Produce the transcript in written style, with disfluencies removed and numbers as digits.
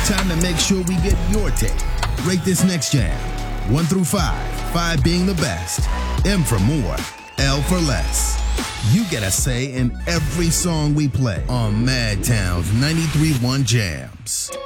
Time to make sure we get your take. Rate this next jam. 1 through 5, 5 being the best. M for more, L for less. You get a say in every song we play on Madtown's 93.1 Jams.